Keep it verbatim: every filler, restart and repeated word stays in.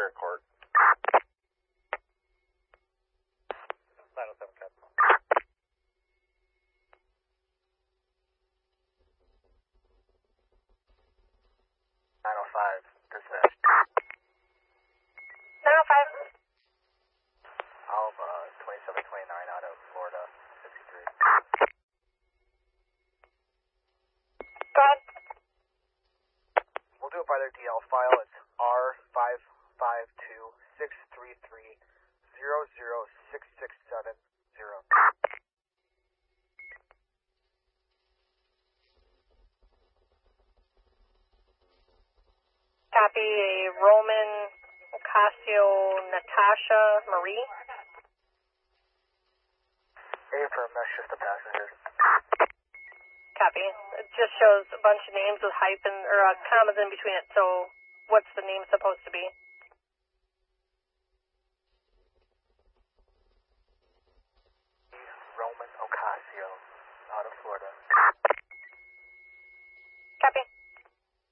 Court. nine oh seven, Captain. nine oh five, dispatch. nine oh five. Alva, twenty-seven twenty-nine out of Florida, fifty-three. Go ahead. We'll do it by their D L file. It's R five five two six three three zero zero six six seven zero. Copy a Roman Ocasio Natasha Marie. Affirm, that's just a passenger. Copy. It just shows a bunch of names with hyphen or uh, commas in between it. So, what's the name supposed to be? Roman Ocasio, out of Florida.